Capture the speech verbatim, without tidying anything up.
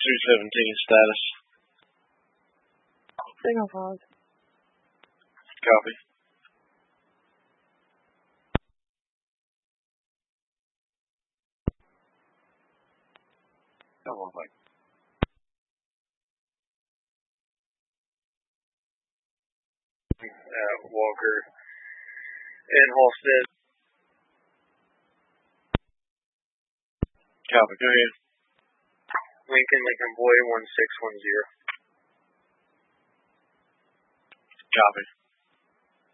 two seventeen status. Signal pause. Copy. Come on, Mike. Uh, Walker and Halstead. Copy. Go ahead. Lincoln, Lincoln Boy, one six one zero. Copy.